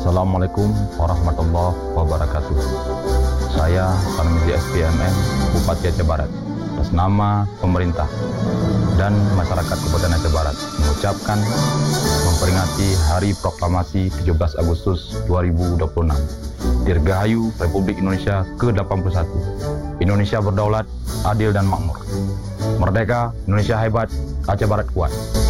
Assalamualaikum warahmatullahi wabarakatuh. Saya Tarmizi SPMN, Bupati Aceh Barat, atas nama pemerintah dan masyarakat Kabupaten Aceh Barat mengucapkan memperingati Hari Proklamasi 17 Agustus 2026. Dirgahayu Republik Indonesia ke-81. Indonesia berdaulat, adil dan makmur. Merdeka, Indonesia hebat, Aceh Barat kuat.